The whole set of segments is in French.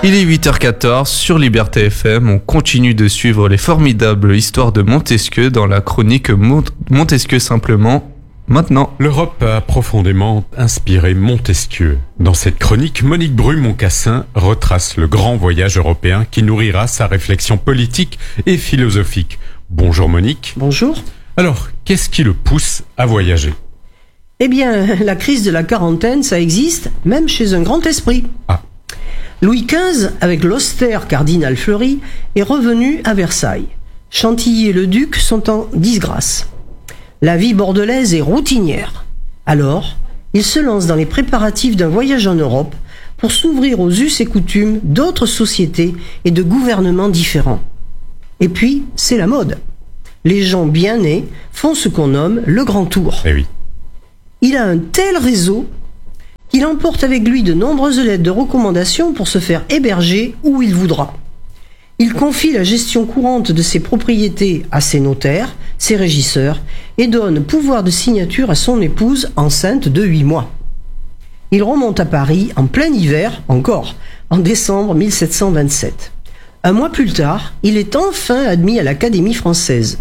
Il est 8h14 sur Liberté FM. On continue de suivre les formidables histoires de Montesquieu dans la chronique Montesquieu simplement. Maintenant, l'Europe a profondément inspiré Montesquieu. Dans cette chronique, Monique Bru-Moncassin retrace le grand voyage européen qui nourrira sa réflexion politique et philosophique. Bonjour Monique. Bonjour. Alors, qu'est-ce qui le pousse à voyager ? Eh bien, la crise de la quarantaine, ça existe, même chez un grand esprit. Ah. Louis XV, avec l'austère cardinal Fleury, est revenu à Versailles. Chantilly et le duc sont en disgrâce. La vie bordelaise est routinière. Alors, il se lance dans les préparatifs d'un voyage en Europe pour s'ouvrir aux us et coutumes d'autres sociétés et de gouvernements différents. Et puis, c'est la mode. Les gens bien nés font ce qu'on nomme le grand tour. Eh oui. Il a un tel réseau qu'il emporte avec lui de nombreuses lettres de recommandation pour se faire héberger où il voudra. Il confie la gestion courante de ses propriétés à ses notaires, ses régisseurs, et donne pouvoir de signature à son épouse enceinte de 8 mois. Il remonte à Paris en plein hiver, encore, en décembre 1727. Un mois plus tard, il est enfin admis à l'Académie française.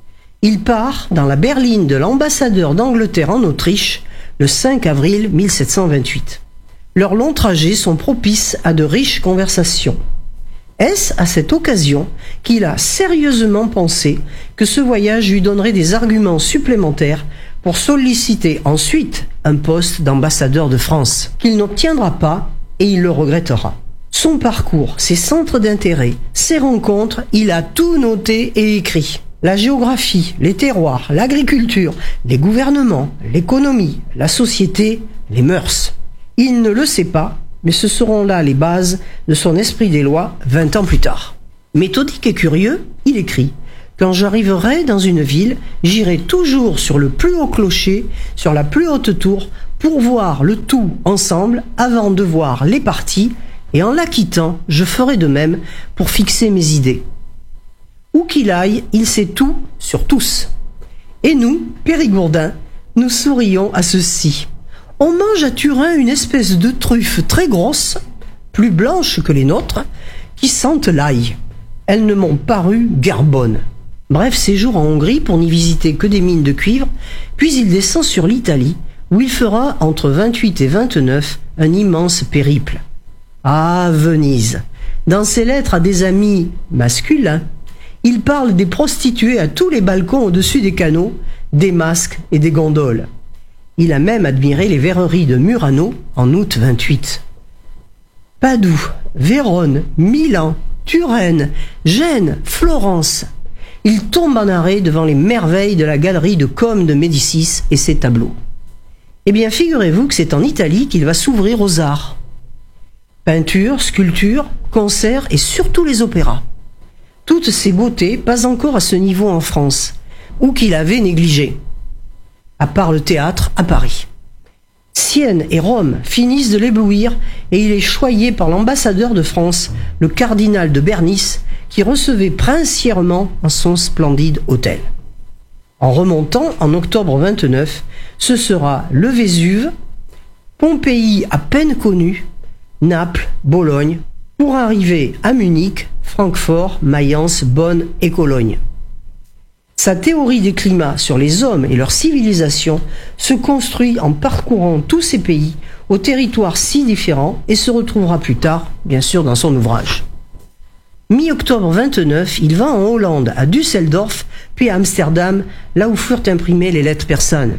Il part dans la berline de l'ambassadeur d'Angleterre en Autriche, le 5 avril 1728. Leurs longs trajets sont propices à de riches conversations. Est-ce à cette occasion qu'il a sérieusement pensé que ce voyage lui donnerait des arguments supplémentaires pour solliciter ensuite un poste d'ambassadeur de France, qu'il n'obtiendra pas et il le regrettera. Son parcours, ses centres d'intérêt, ses rencontres, il a tout noté et écrit. La géographie, les terroirs, l'agriculture, les gouvernements, l'économie, la société, les mœurs. Il ne le sait pas, mais ce seront là les bases de son esprit des lois 20 ans plus tard. Méthodique et curieux, il écrit « Quand j'arriverai dans une ville, j'irai toujours sur le plus haut clocher, sur la plus haute tour, pour voir le tout ensemble avant de voir les parties, et en la quittant, je ferai de même pour fixer mes idées. » Où qu'il aille, il sait tout sur tous. Et nous, Périgourdins, nous sourions à ceci. On mange à Turin une espèce de truffe très grosse, plus blanche que les nôtres, qui sentent l'ail. Elles ne m'ont paru guère bonnes. Bref, séjour en Hongrie pour n'y visiter que des mines de cuivre, puis il descend sur l'Italie, où il fera entre 28 et 29 un immense périple. Ah, Venise. Dans ses lettres à des amis masculins, il parle des prostituées à tous les balcons au-dessus des canaux, des masques et des gondoles. Il a même admiré les verreries de Murano en août 28. Padoue, Vérone, Milan, Turenne, Gênes, Florence. Il tombe en arrêt devant les merveilles de la galerie de Côme de Médicis et ses tableaux. Eh bien, figurez-vous que c'est en Italie qu'il va s'ouvrir aux arts. Peinture, sculpture, concerts et surtout les opéras. Toutes ces beautés, pas encore à ce niveau en France, ou qu'il avait négligé, à part le théâtre à Paris. Sienne et Rome finissent de l'éblouir et il est choyé par l'ambassadeur de France, le cardinal de Bernice, qui recevait princièrement en son splendide hôtel. En remontant en octobre 29, ce sera le Vésuve, Pompéi à peine connu, Naples, Bologne, pour arriver à Munich, Francfort, Mayence, Bonn et Cologne. Sa théorie des climats sur les hommes et leur civilisation se construit en parcourant tous ces pays aux territoires si différents et se retrouvera plus tard, bien sûr, dans son ouvrage. Mi-octobre 29, il va en Hollande, à Düsseldorf, puis à Amsterdam, là où furent imprimées les lettres persanes.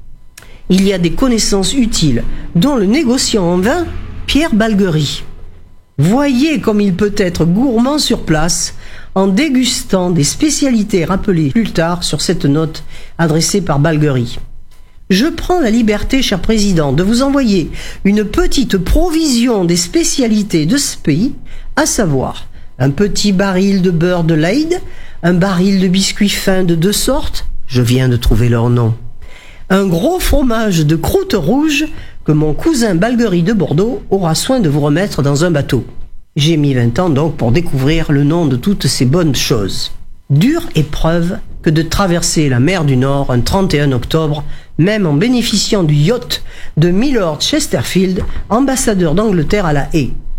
Il y a des connaissances utiles, dont le négociant en vin, Pierre Balguerie. Voyez comme il peut être gourmand sur place en dégustant des spécialités rappelées plus tard sur cette note adressée par Balguerie. Je prends la liberté, cher président, de vous envoyer une petite provision des spécialités de ce pays, à savoir un petit baril de beurre de Leyde, un baril de biscuits fins de 2 sortes, je viens de trouver leur nom, un gros fromage de croûte rouge que mon cousin Balguerie de Bordeaux aura soin de vous remettre dans un bateau. J'ai mis 20 ans donc pour découvrir le nom de toutes ces bonnes choses. Dure épreuve que de traverser la mer du Nord un 31 octobre, même en bénéficiant du yacht de Milord Chesterfield, ambassadeur d'Angleterre à La Haye.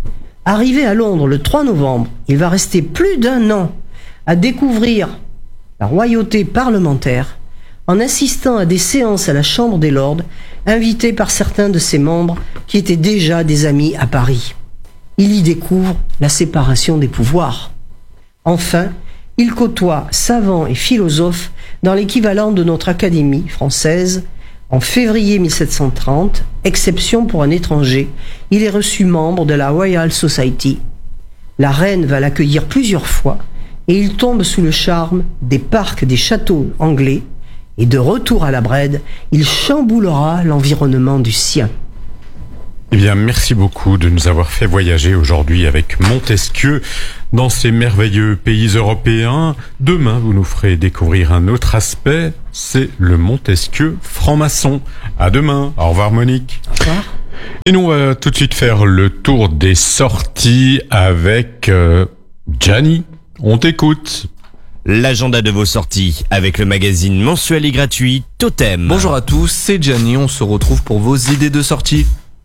Arrivé à Londres le 3 novembre, il va rester plus d'1 an à découvrir la royauté parlementaire en assistant à des séances à la Chambre des Lords, invité par certains de ses membres qui étaient déjà des amis à Paris. Il y découvre la séparation des pouvoirs. Enfin, il côtoie savants et philosophes dans l'équivalent de notre Académie française. En février 1730, exception pour un étranger, il est reçu membre de la Royal Society. La reine va l'accueillir plusieurs fois et il tombe sous le charme des parcs des châteaux anglais. Et de retour à la Brède, il chamboulera l'environnement du sien. Eh bien, merci beaucoup de nous avoir fait voyager aujourd'hui avec Montesquieu dans ces merveilleux pays européens. Demain, vous nous ferez découvrir un autre aspect, c'est le Montesquieu franc-maçon. À demain. Au revoir Monique. Au revoir. Et nous, on va tout de suite faire le tour des sorties avec Gianni. On t'écoute. L'agenda de vos sorties avec le magazine mensuel et gratuit Totem. Bonjour à tous, c'est Gianni, on se retrouve pour vos idées de sortie.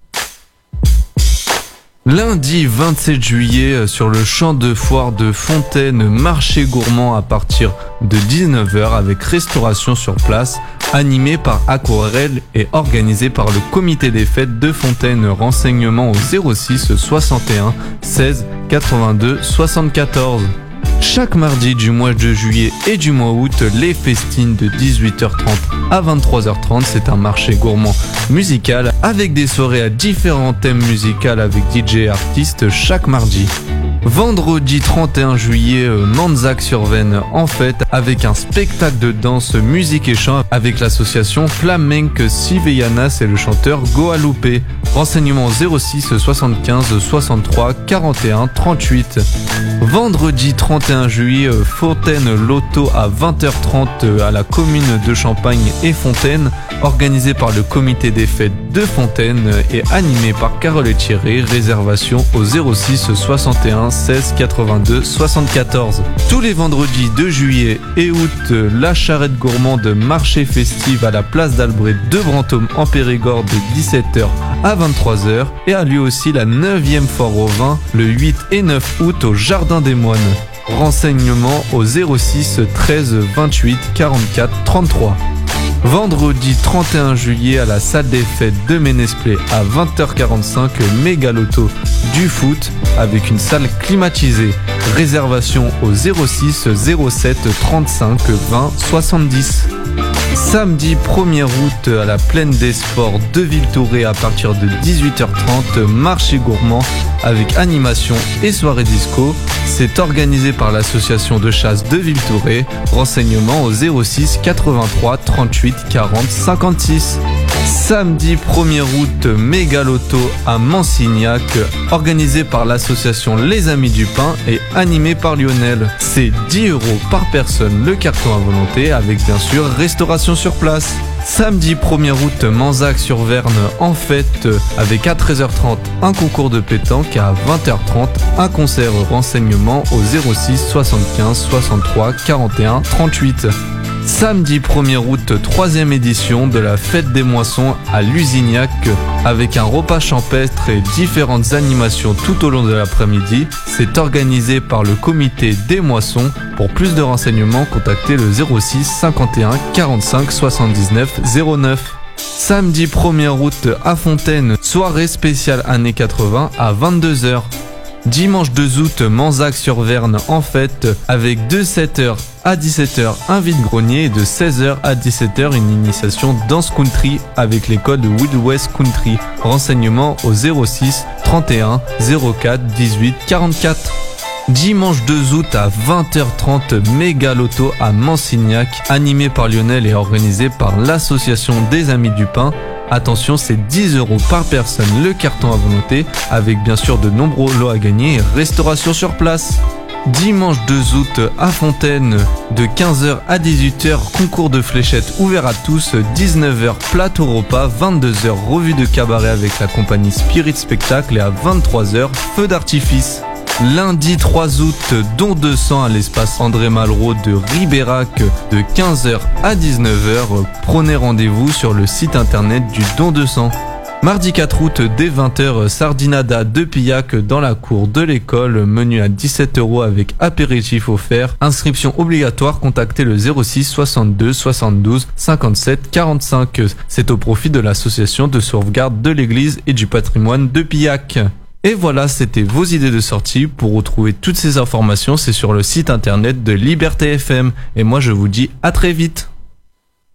Lundi 27 juillet, sur le champ de foire de Fontaine, marché gourmand à partir de 19h avec restauration sur place, animé par Aquarelle et organisé par le comité des fêtes de Fontaine. Renseignements au 06 61 16 82 74. Chaque mardi du mois de juillet et du mois août, les festines de 18h30 à 23h30, c'est un marché gourmand musical avec des soirées à différents thèmes musicaux avec DJ et artistes chaque mardi. Vendredi 31 juillet, Manzac-sur-Venne en fête avec un spectacle de danse, musique et chant avec l'association Flamenque Sivellanas et le chanteur Goalupe. Renseignements 06 75 63 41 38. Vendredi 31 juillet, Fontaine Loto à 20h30 à la commune de Champagne et Fontaine, organisé par le comité des fêtes de Fontaine et animé par Carole et Thierry. Réservation au 06 61 16 82 74. Tous les vendredis de juillet et août, la charrette gourmande marché festive à la place d'Albret de Brantôme en Périgord de 17h à 23h et a lieu aussi la 9e foire au vin le 8 et 9 août au Jardin des Moines. Renseignements au 06 13 28 44 33. Vendredi 31 juillet à la salle des fêtes de Ménesplé à 20h45, méga loto du foot avec une salle climatisée. Réservation au 06 07 35 20 70. Samedi 1er août à la Plaine des Sports de Villetouré à partir de 18h30, marché gourmand avec animation et soirée disco. C'est organisé par l'association de chasse de Villetouré. Renseignements au 06 83 38 40 56. Samedi 1er août, méga loto à Mansignac, organisé par l'association Les Amis du Pain et animé par Lionel. C'est 10 € par personne le carton à volonté avec bien sûr restauration sur place. Samedi 1er août, Manzac-sur-Verne en fête avec à 13h30 un concours de pétanque et à 20h30 un concert. Renseignements au 06 75 63 41 38. Samedi 1er août, 3e édition de la fête des moissons à Lusignac avec un repas champêtre et différentes animations tout au long de l'après-midi. C'est organisé par le comité des moissons. Pour plus de renseignements, contactez le 06 51 45 79 09. Samedi 1er août à Fontaine, soirée spéciale années 80 à 22h. Dimanche 2 août, Manzac-sur-Verne en fête avec de 7h à 17h un vide-grenier et de 16h à 17h une initiation danse country avec l'école de Wild West Country. Renseignements au 06 31 04 18 44. Dimanche 2 août à 20h30, méga loto à Mansignac, animé par Lionel et organisé par l'association des Amis du Pain. Attention, c'est 10 € par personne le carton à volonté avec bien sûr de nombreux lots à gagner et restauration sur place. Dimanche 2 août à Fontaine, de 15h à 18h, concours de fléchettes ouvert à tous, 19h plateau repas, 22h revue de cabaret avec la compagnie Spirit Spectacle et à 23h feu d'artifice. Lundi 3 août, don de sang à l'espace André Malraux de Ribérac de 15h à 19h. Prenez rendez-vous sur le site internet du don de sang. Mardi 4 août, dès 20h, Sardinada de Pillac dans la cour de l'école, menu à 17 € avec apéritif offert. Inscription obligatoire, contactez le 06 62 72 57 45. C'est au profit de l'association de sauvegarde de l'église et du patrimoine de Pillac. Et voilà, c'était vos idées de sortie. Pour retrouver toutes ces informations, c'est sur le site internet de Liberté FM. Et moi, je vous dis à très vite.